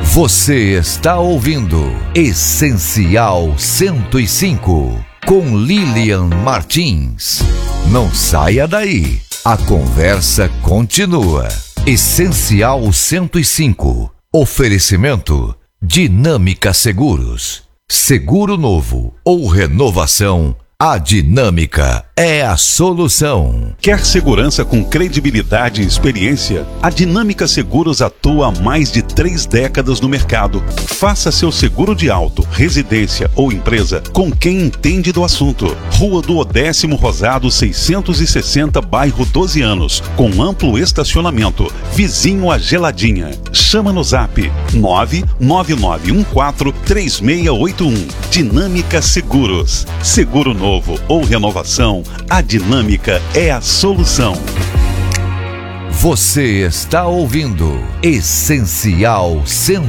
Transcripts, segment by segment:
Você está ouvindo Essencial 105 com Lilian Martins. Não saia daí, a conversa continua. Essencial 105. Oferecimento Dinâmica Seguros. Seguro novo ou renovação, a Dinâmica é a solução. Quer segurança com credibilidade e experiência? A Dinâmica Seguros atua há mais de 3 décadas no mercado. Faça seu seguro de auto, residência ou empresa com quem entende do assunto. Rua do Odécimo Rosado 660, bairro 12 Anos, com amplo estacionamento, vizinho a Geladinha. Chama no zap 999143681. Dinâmica Seguros. Seguro novo ou renovação, a Dinâmica é a solução. Você está ouvindo Essencial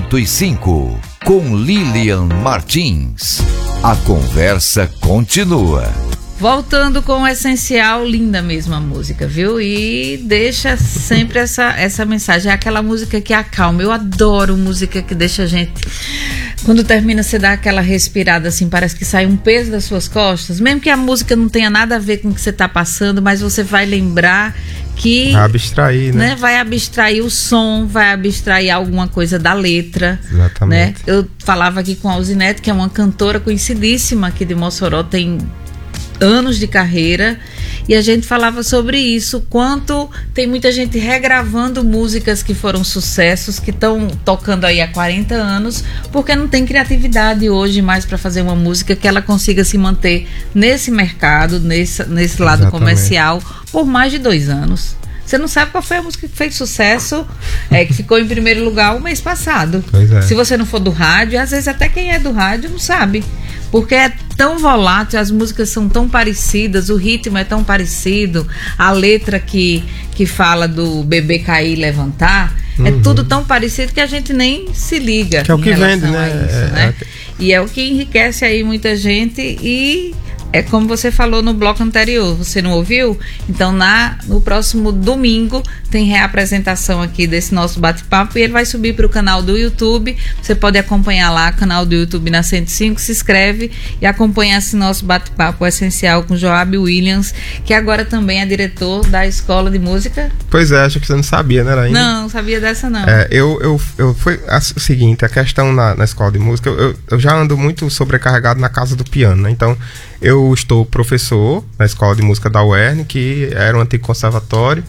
105 com Lilian Martins. A conversa continua. Voltando com o Essencial, linda mesmo a música, viu? E deixa sempre essa mensagem, é aquela música que acalma. Eu adoro música que deixa a gente... Quando termina, você dá aquela respirada assim, parece que sai um peso das suas costas, mesmo que a música não tenha nada a ver com o que você está passando, mas você vai lembrar que... Vai abstrair, né? Vai abstrair o som, vai abstrair alguma coisa da letra. Exatamente. Né? Eu falava aqui com a Alzinete, que é uma cantora conhecidíssima aqui de Mossoró, tem anos de carreira, e a gente falava sobre isso, quanto tem muita gente regravando músicas que foram sucessos, que estão tocando aí há 40 anos, porque não tem criatividade hoje mais para fazer uma música que ela consiga se manter nesse mercado, nesse lado Exatamente. Comercial, por mais de 2 anos. Você não sabe qual foi a música que fez sucesso, que ficou em primeiro lugar o mês passado. Pois é. Se você não for do rádio, às vezes até quem é do rádio não sabe. Porque é tão volátil, as músicas são tão parecidas, o ritmo é tão parecido, a letra que fala do bebê cair e levantar, é tudo tão parecido que a gente nem se liga. Que é o que vende, né? Isso, né? E é o que enriquece aí muita gente e... É como você falou no bloco anterior, você não ouviu? Então no próximo domingo tem reapresentação aqui desse nosso bate-papo e ele vai subir para o canal do YouTube. Você pode acompanhar lá, canal do YouTube na 105, se inscreve e acompanha esse nosso bate-papo essencial com Joab Williams, que agora também é diretor da Escola de Música. Pois é, acho que você não sabia, né, ainda? Não sabia dessa não. Foi o seguinte, a questão na Escola de Música, eu já ando muito sobrecarregado na casa do piano, né? Então, eu estou professor na Escola de Música da UERN, que era um antigo conservatório,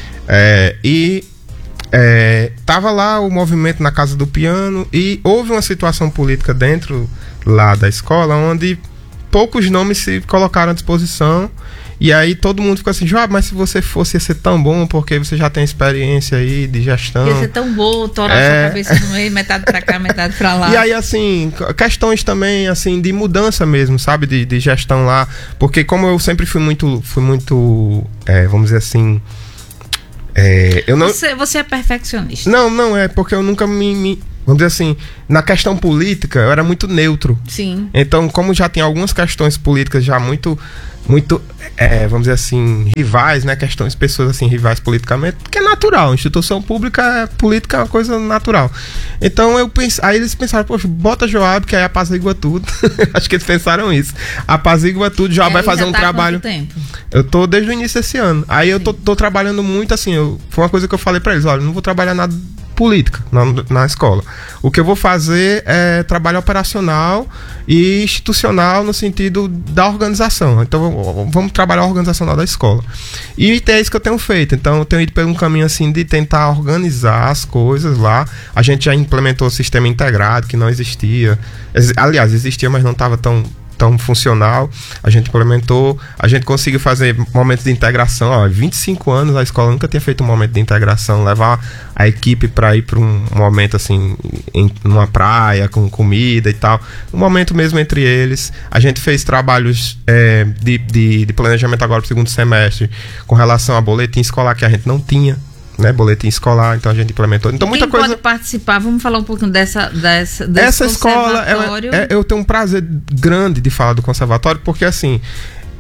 estava lá o movimento na Casa do Piano e houve uma situação política dentro lá da escola onde poucos nomes se colocaram à disposição. E aí todo mundo ficou assim, Joab, mas se você fosse, ia ser tão bom, porque você já tem experiência aí de gestão. Ia ser tão bom, torar sua cabeça no meio, metade pra cá, metade pra lá. E aí, assim, questões também, assim, de mudança mesmo, sabe, de gestão lá. Porque como eu sempre fui muito vamos dizer assim... eu não... Você é perfeccionista. Não, é porque eu nunca vamos dizer assim, na questão política, eu era muito neutro. Sim. Então, como já tem algumas questões políticas já muito vamos dizer assim, rivais, né? Questões, pessoas assim, rivais politicamente, que é natural. Instituição pública, política é uma coisa natural. Então, aí eles pensaram, poxa, bota Joab, que aí apazigua tudo. Acho que eles pensaram isso. Apazigua tudo, Joab vai fazer um trabalho. Quanto tempo? Eu tô desde o início desse ano. Aí eu tô trabalhando muito assim, foi uma coisa que eu falei pra eles, olha, não vou trabalhar nada política na escola. O que eu vou fazer é trabalho operacional e institucional no sentido da organização. Então vamos trabalhar a organizacional da escola. E é isso que eu tenho feito. Então eu tenho ido por um caminho assim de tentar organizar as coisas lá. A gente já implementou o sistema integrado que não existia. Aliás, existia, mas não estava tão funcional. A gente implementou, a gente conseguiu fazer momentos de integração. 25 anos a escola nunca tinha feito um momento de integração, levar a equipe para ir para um momento assim, numa praia, com comida e tal, um momento mesmo entre eles. A gente fez trabalhos de planejamento agora para o segundo semestre com relação a boletim escolar que a gente não tinha, né, boletim escolar, então a gente implementou. Então, muita coisa pode participar, vamos falar um pouquinho desse essa escola, eu tenho um prazer grande de falar do conservatório, porque assim,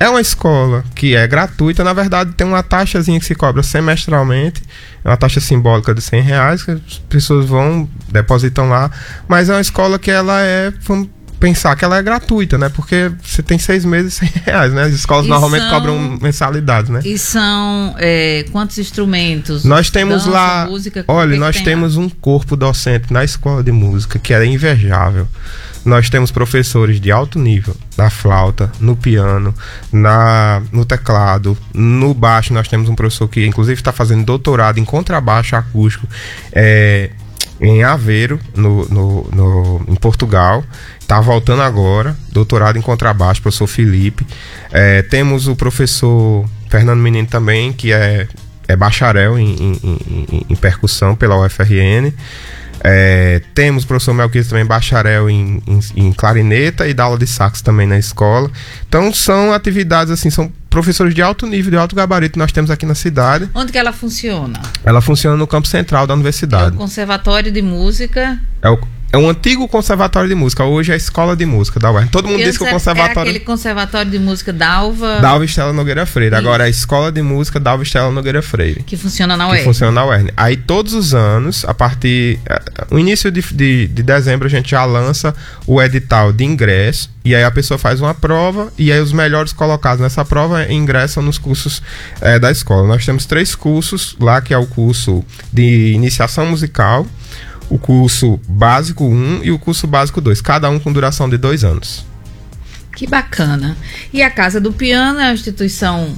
é uma escola que é gratuita. Na verdade, tem uma taxazinha que se cobra semestralmente, é uma taxa simbólica de R$100, que as pessoas vão, depositam lá, mas é uma escola que ela vamos pensar que ela é gratuita, né? Porque você tem 6 meses R$100, né? As escolas normalmente cobram mensalidades, né? E são quantos instrumentos? Nós temos dança, lá, música, olha, nós temos um corpo docente na escola de música que é invejável. Nós temos professores de alto nível, na flauta, no piano, no teclado, no baixo. Nós temos um professor que inclusive está fazendo doutorado em contrabaixo acústico em Aveiro, em Portugal. Está voltando agora, doutorado em contrabaixo, professor Felipe. Temos o professor Fernando Menino também, que é bacharel em percussão pela UFRN. Temos o professor Melquias também, bacharel em clarineta, e dá aula de sax também na escola. Então são atividades assim, são professores de alto nível, de alto gabarito que nós temos aqui na cidade. Onde que ela funciona? Ela funciona no campo central da universidade. É o Conservatório de Música. É um antigo conservatório de música, hoje é a escola de música da UERN. Todo mundo diz que o conservatório... É aquele conservatório de música Dalva Estela Nogueira Freire. Agora é a escola de música Dalva Estela Nogueira Freire. Que funciona na UERN. Funciona na UERN. Aí todos os anos, a partir... O início de dezembro a gente já lança o edital de ingresso. E aí a pessoa faz uma prova, e aí os melhores colocados nessa prova ingressam nos cursos da escola. Nós temos 3 cursos lá, que é o curso de iniciação musical, o curso básico 1 e o curso básico 2, cada um com duração de 2 anos. Que bacana. E a Casa do Piano é uma instituição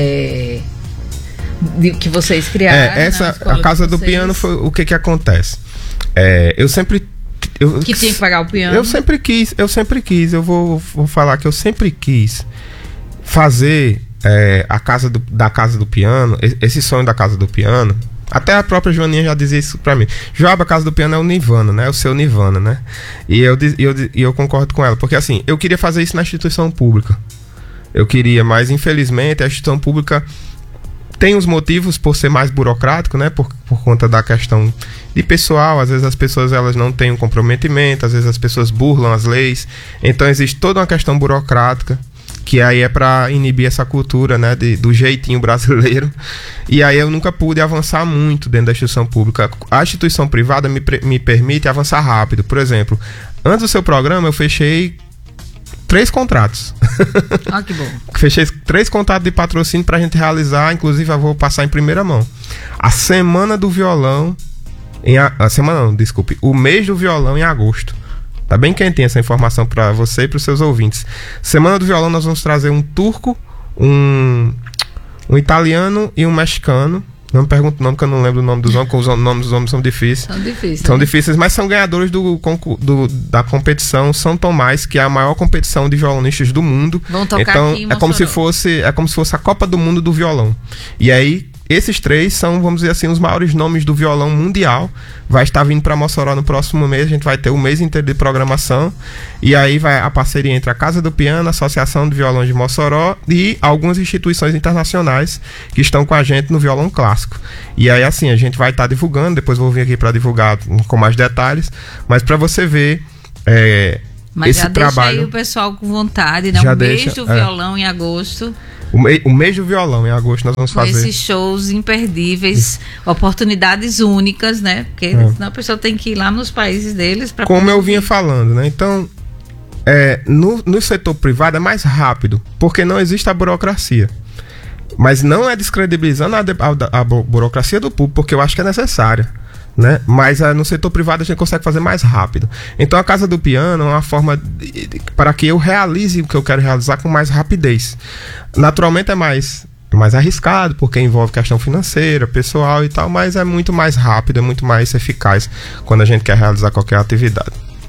que vocês criaram? A Casa do Piano foi o que acontece. Eu sempre... que tinha que pagar o piano? Eu sempre quis. Eu vou falar que eu sempre quis fazer da Casa do Piano, esse sonho da Casa do Piano. Até a própria Joaninha já dizia isso pra mim. Joaba, a Casa do Piano é o Nirvana, né? O seu Nirvana, né? E eu concordo com ela. Porque assim, eu queria fazer isso na instituição pública. Eu queria, mas infelizmente a instituição pública tem os motivos por ser mais burocrático, né? Por conta da questão de pessoal. Às vezes as pessoas elas não têm um comprometimento, às vezes as pessoas burlam as leis. Então existe toda uma questão burocrática, que aí é para inibir essa cultura, né, do jeitinho brasileiro. E aí eu nunca pude avançar muito dentro da instituição pública. A instituição privada me permite avançar rápido. Por exemplo, antes do seu programa eu fechei 3 contratos. Ah, que bom. Fechei 3 contratos de patrocínio pra gente realizar, inclusive eu vou passar em primeira mão. A Semana do Violão, o mês do violão em agosto. Tá bem quentinha essa informação para você e para os seus ouvintes. Semana do Violão nós vamos trazer um turco, um italiano e um mexicano. Não me pergunto o nome, que eu não lembro o nome dos homens, porque os nomes dos homens são difíceis. São difíceis, mas são ganhadores da competição São Tomás, que é a maior competição de violonistas do mundo. Vão tocar então, aqui em é como se fosse a Copa do Mundo do violão. E aí, esses 3 são, vamos dizer assim, os maiores nomes do violão mundial. Vai estar vindo para Mossoró no próximo mês. A gente vai ter um mês inteiro de programação. E aí vai a parceria entre a Casa do Piano, a Associação de Violões de Mossoró e algumas instituições internacionais que estão com a gente no violão clássico. E aí assim, a gente vai estar divulgando. Depois eu vou vir aqui para divulgar com mais detalhes. Mas para você ver... Mas esse já trabalho, deixa aí o pessoal com vontade, né? Um mês do violão em agosto. O mês do violão em agosto nós vamos fazer. Esses shows imperdíveis, oportunidades únicas, né? Porque senão a pessoa tem que ir lá nos países deles para... Como eu vinha falando, né? Então, no setor privado é mais rápido, porque não existe a burocracia. Mas não é descredibilizando a burocracia do público, porque eu acho que é necessária, né? Mas no setor privado a gente consegue fazer mais rápido. Então a Casa do Piano é uma forma para que eu realize o que eu quero realizar com mais rapidez. Naturalmente é mais arriscado, porque envolve questão financeira, pessoal e tal, mas é muito mais rápido, é muito mais eficaz quando a gente quer realizar qualquer atividade.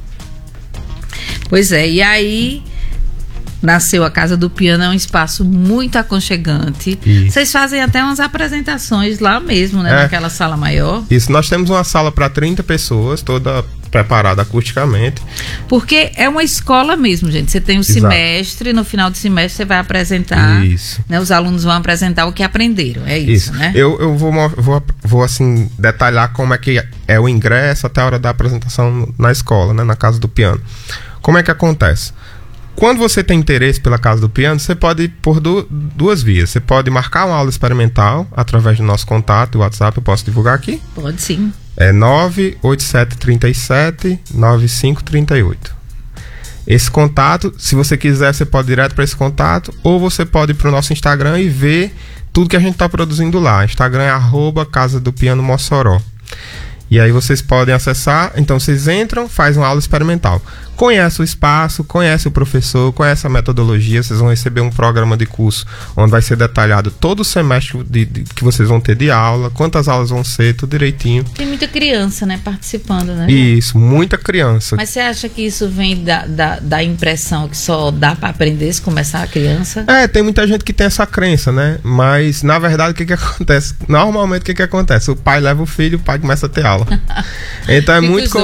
Pois é, e aí nasceu a Casa do Piano, é um espaço muito aconchegante. Isso. Vocês fazem até umas apresentações lá mesmo, né? Naquela sala maior. Isso, nós temos uma sala para 30 pessoas, toda preparada acusticamente. Porque é uma escola mesmo, gente. Você tem o semestre, no final do semestre você vai apresentar. Isso. Né, os alunos vão apresentar o que aprenderam, é isso, né? Eu vou assim, detalhar como é que é o ingresso até a hora da apresentação na escola, né? Na Casa do Piano. Como é que acontece? Quando você tem interesse pela Casa do Piano, você pode ir por duas vias. Você pode marcar uma aula experimental através do nosso contato, o WhatsApp, eu posso divulgar aqui? Pode sim. É 98737-9538. Esse contato, se você quiser, você pode ir direto para esse contato, ou você pode ir para o nosso Instagram e ver tudo que a gente está produzindo lá. Instagram é @Casa do Piano Mossoró. E aí vocês podem acessar, então vocês entram, faz uma aula experimental. Conhece o espaço, conhece o professor, conhece a metodologia, vocês vão receber um programa de curso onde vai ser detalhado todo o semestre que vocês vão ter de aula, quantas aulas vão ser, tudo direitinho. Tem muita criança, né, participando, né? Isso, muita criança. Mas você acha que isso vem da impressão que só dá para aprender se começar a criança? Tem muita gente que tem essa crença, né? Mas, na verdade, o que acontece? Normalmente, o que acontece? O pai leva o filho, o pai começa a ter aula. Então,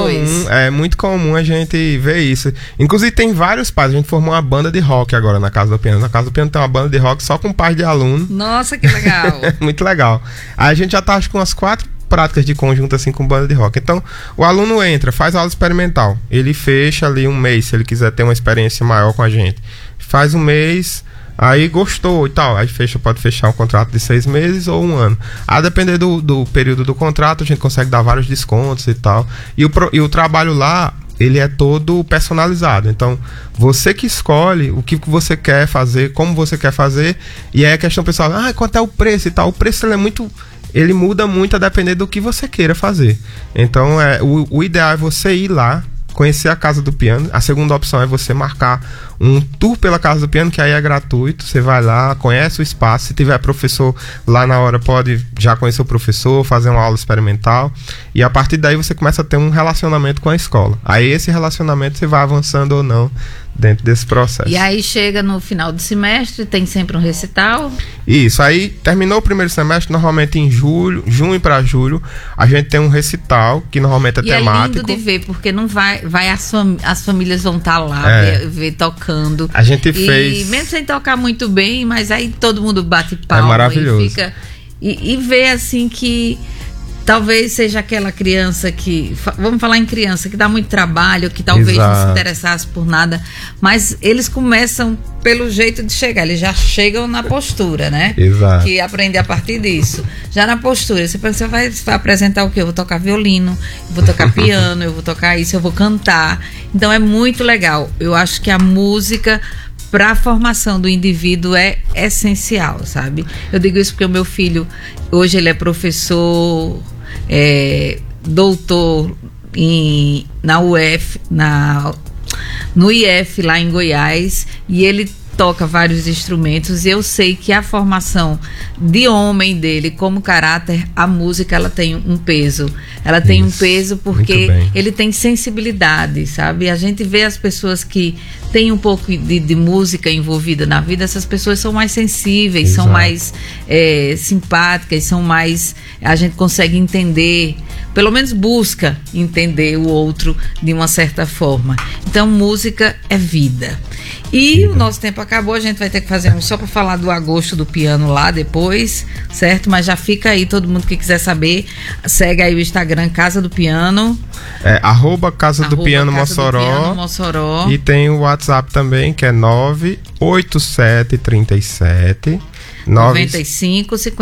é muito comum a gente ver isso. Inclusive, tem vários pais. A gente formou uma banda de rock agora na Casa do Piano. Na Casa do Piano tem uma banda de rock só com pais de aluno. Nossa, que legal! Muito legal. Aí a gente já tá, acho que umas 4 práticas de conjunto assim com banda de rock. Então, o aluno entra, faz aula experimental. Ele fecha ali um mês, se ele quiser ter uma experiência maior com a gente. Faz um mês, aí gostou e tal. Aí pode fechar um contrato de 6 meses ou 1 ano. A depender do período do contrato, a gente consegue dar vários descontos e tal. E o trabalho lá, ele é todo personalizado. Então, você que escolhe o que você quer fazer, como você quer fazer. E aí a questão pessoal, quanto é o preço e tal? O preço ele muda muito a depender do que você queira fazer. Então, o ideal é você ir lá, conhecer a Casa do Piano. A segunda opção é você marcar um tour pela Casa do Piano, que aí é gratuito. Você vai lá, conhece o espaço. Se tiver professor lá na hora, pode já conhecer o professor, fazer uma aula experimental. E a partir daí você começa a ter um relacionamento com a escola. Aí esse relacionamento você vai avançando ou não dentro desse processo. E aí chega no final do semestre, tem sempre um recital? Isso, aí terminou o primeiro semestre, normalmente em junho para julho, a gente tem um recital, que normalmente é temático. É lindo de ver, porque não vai as famílias vão estar lá, ver tocando. A gente fez... mesmo sem tocar muito bem, mas aí todo mundo bate palma. É maravilhoso. E fica... E vê assim que... Talvez seja aquela criança que... Vamos falar em criança, que dá muito trabalho, que talvez não se interessasse por nada. Mas eles começam pelo jeito de chegar. Eles já chegam na postura, né? Exato. Que aprende a partir disso. Já na postura. Você vai apresentar o quê? Eu vou tocar violino, eu vou tocar piano, eu vou tocar isso, eu vou cantar. Então é muito legal. Eu acho que a música... para a formação do indivíduo é essencial, sabe? Eu digo isso porque o meu filho, hoje ele é professor, doutor na UF, no IF lá em Goiás, e ele toca vários instrumentos, e eu sei que a formação de homem dele como caráter, a música, ela tem um peso. Ela tem um peso porque ele tem sensibilidade, sabe? A gente vê as pessoas que têm um pouco de música envolvida na vida, essas pessoas são mais sensíveis, são mais simpáticas, são mais... A gente consegue entender, pelo menos busca entender o outro de uma certa forma. Então, música é vida. E o nosso tempo acabou, a gente vai ter que fazer só para falar do agosto do piano lá depois, certo? Mas já fica aí, todo mundo que quiser saber, segue aí o Instagram Casa do Piano. @Casa do Piano Mossoró. E tem o WhatsApp também, que é 98737 95